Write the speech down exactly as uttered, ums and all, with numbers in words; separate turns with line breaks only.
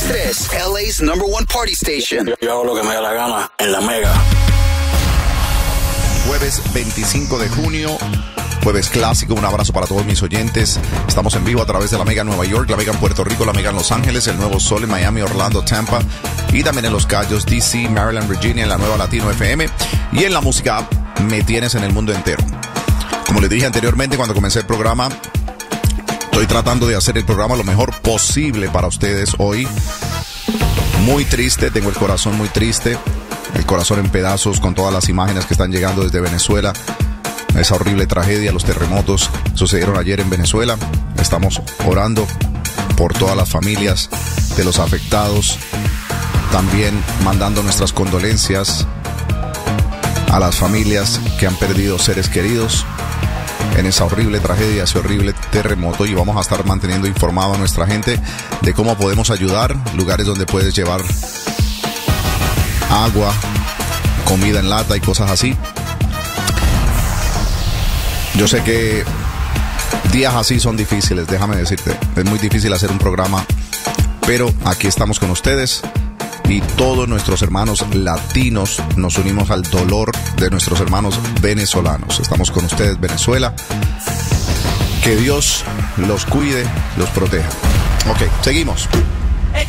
tres, L A's number one party station.
Yo, yo hago lo que me da la gana en la Mega.
Jueves veinticinco de junio, jueves clásico. Un abrazo para todos mis oyentes. Estamos en vivo a través de la Mega en Nueva York, la Mega en Puerto Rico, la Mega en Los Ángeles, el Nuevo Sol en Miami, Orlando, Tampa y también en Los Cayos, D C, Maryland, Virginia, en la nueva Latino F M y en la música app Me Tienes en el mundo entero. Como les dije anteriormente cuando comencé el programa, estoy tratando de hacer el programa lo mejor posible para ustedes hoy. Muy triste, tengo el corazón muy triste. El corazón en pedazos con todas las imágenes que están llegando desde Venezuela. Esa horrible tragedia, los terremotos sucedieron ayer en Venezuela. Estamos orando por todas las familias de los afectados. También mandando nuestras condolencias a las familias que han perdido seres queridos en esa horrible tragedia, ese horrible terremoto. Y vamos a estar manteniendo informado a nuestra gente de cómo podemos ayudar, lugares donde puedes llevar agua, comida en lata y cosas así. Yo sé que días así son difíciles, déjame decirte. Es muy difícil hacer un programa, pero aquí estamos con ustedes y todos nuestros hermanos latinos nos unimos al dolor de nuestros hermanos venezolanos. Estamos con ustedes, Venezuela. Que Dios los cuide, los proteja. Ok, seguimos.